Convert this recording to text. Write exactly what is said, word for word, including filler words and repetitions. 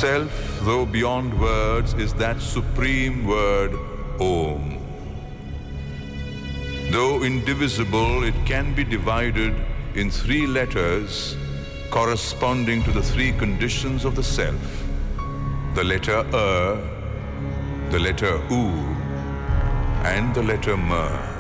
Self, though beyond words, is that supreme word, Om. Though indivisible, it can be divided in three letters corresponding to the three conditions of the self. The letter Er, the letter U, and the letter M.